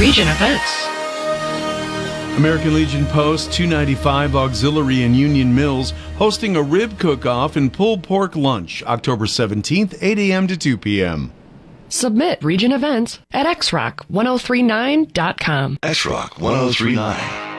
Region events. American Legion Post 295 Auxiliary in Union Mills hosting a rib cook-off and pulled pork lunch October 17th, 8 a.m. to 2 p.m. Submit region events at xrock1039.com. XRock 1039.